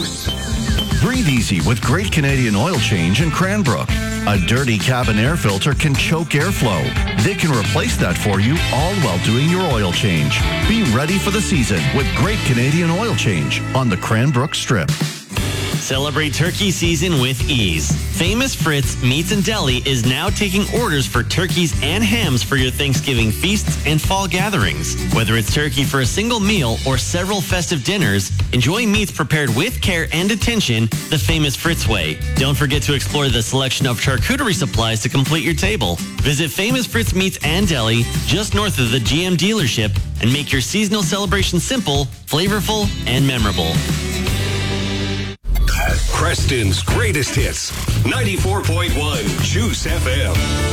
Juice. Breathe easy with Great Canadian Oil Change in Cranbrook. A dirty cabin air filter can choke airflow. They can replace that for you, all while doing your oil change. Be ready for the season with Great Canadian Oil Change on the Cranbrook Strip. Celebrate turkey season with ease. Famous Fritz Meats and Deli is now taking orders for turkeys and hams for your Thanksgiving feasts and fall gatherings. Whether it's turkey for a single meal or several festive dinners, enjoy meats prepared with care and attention the Famous Fritz way. Don't forget to explore the selection of charcuterie supplies to complete your table. Visit Famous Fritz Meats and Deli just north of the GM dealership and make your seasonal celebration simple, flavorful, and memorable. Preston's greatest hits, 94.1 Juice FM.